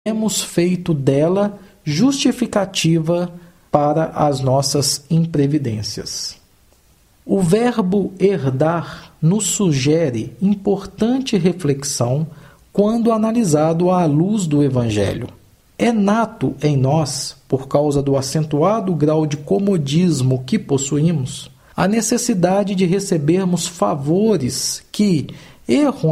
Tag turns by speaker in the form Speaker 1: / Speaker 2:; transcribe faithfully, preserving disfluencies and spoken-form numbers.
Speaker 1: temos feito dela justificativa para as nossas imprevidências. O verbo herdar nos sugere importante reflexão quando analisado à luz do Evangelho. É nato em nós, por causa do acentuado grau de comodismo que possuímos, a necessidade de recebermos favores que, erroneamente,